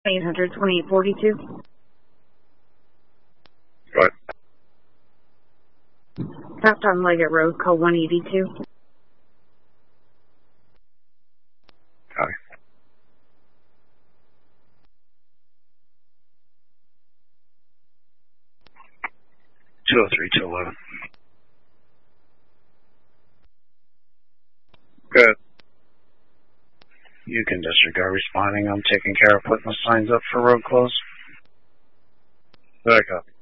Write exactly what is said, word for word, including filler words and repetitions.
eight hundred twenty-eight forty-two. Go ahead. Tapped on Leggett Road, call one eighty-two. Copy. two oh three, two eleven. Good. You can disregard responding. I'm taking care of putting the signs up for road close. Back up.